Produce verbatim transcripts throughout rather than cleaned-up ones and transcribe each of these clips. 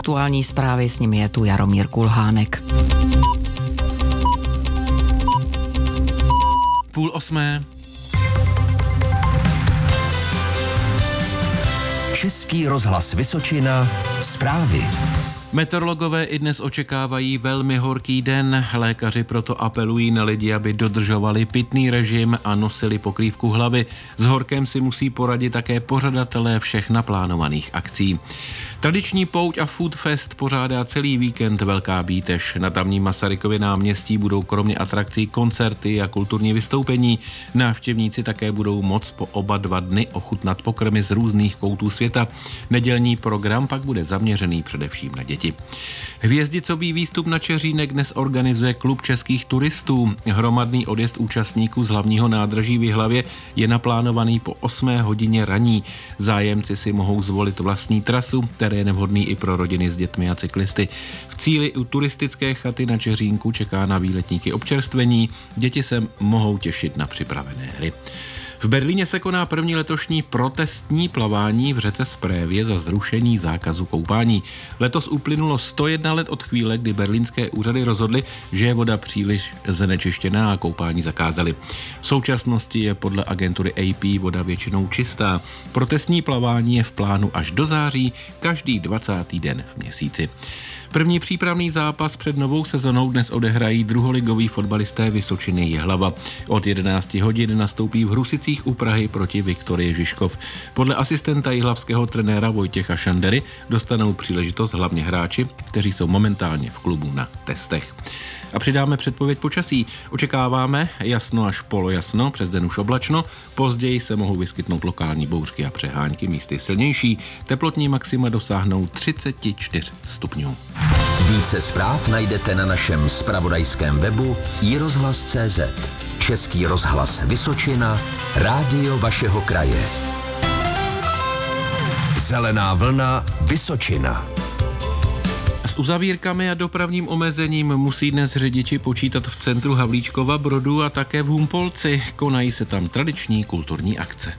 aktuální zprávy, s nimi je tu Jaromír Kulhánek. Půl osmé. Český rozhlas Vysočina, zprávy. Meteorologové i dnes očekávají velmi horký den. Lékaři proto apelují na lidi, aby dodržovali pitný režim a nosili pokrývku hlavy. S horkem si musí poradit také pořadatelé všech naplánovaných akcí. Tradiční pouť a food fest pořádá celý víkend Velká Bíteš. Na tamním Masarykově náměstí budou kromě atrakcí koncerty a kulturní vystoupení. Návštěvníci také budou moct po oba dva dny ochutnat pokrmy z různých koutů světa. Nedělní program pak bude zaměřený především na děti. Hvězdicový výstup na Čeřínek dnes organizuje Klub českých turistů. Hromadný odjezd účastníků z hlavního nádraží v Jihlavě je naplánovaný po osmé hodině raní. Zájemci si mohou zvolit vlastní trasu, který je nevhodný i pro rodiny s dětmi a cyklisty. V cíli u turistické chaty na Čeřínku čeká na výletníky občerstvení. Děti se mohou těšit na připravené hry. V Berlíně se koná první letošní protestní plavání v řece Spreevě za zrušení zákazu koupání. Letos uplynulo sto jedna let od chvíle, kdy berlínské úřady rozhodly, že je voda příliš znečištěná a koupání zakázali. V současnosti je podle agentury A P voda většinou čistá. Protestní plavání je v plánu až do září, každý dvacátý den v měsíci. První přípravný zápas před novou sezonou dnes odehrají druholigoví fotbalisté Vysočiny Jihlava. Od jedenácti hodin nastoupí v Hrusicích u Prahy proti Viktorii Žižkov. Podle asistenta jihlavského trenéra Vojtěcha Šandery dostanou příležitost hlavně hráči, kteří jsou momentálně v klubu na testech. A přidáme předpověď počasí. Očekáváme jasno až polojasno, přes den už oblačno, později se mohou vyskytnout lokální bouřky a přehánky, místy silnější. Teplotní maxima dosáhnou třicet čtyři stupňů. Více zpráv najdete na našem zpravodajském webu i rozhlas tečka cé zet. Český rozhlas Vysočina, rádio vašeho kraje. Zelená vlna Vysočina. S uzavírkami a dopravním omezením musí dnes řidiči počítat v centru Havlíčkova Brodu a také v Humpolci. Konají se tam tradiční kulturní akce.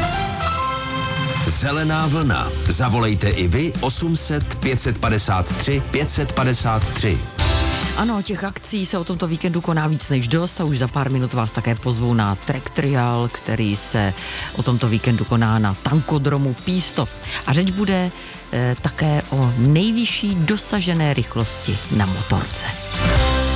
Zelená vlna. Zavolejte i vy osm set pět set padesát tři pět set padesát tři. Ano, těch akcí se o tomto víkendu koná víc než dost a už za pár minut vás také pozvou na Track Trial, který se o tomto víkendu koná na tankodromu Pístov. A řeč bude e, také o nejvyšší dosažené rychlosti na motorce.